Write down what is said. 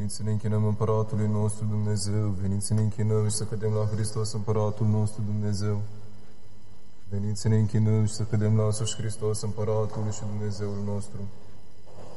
Veniți să ne închinăm Împăratului nostru Dumnezeu, veniți să ne închinăm și să cădem la Hristos Împăratul nostru Dumnezeu. Veniți să ne închinăm și să cădem la însuși Hristos Împăratul și Dumnezeul nostru.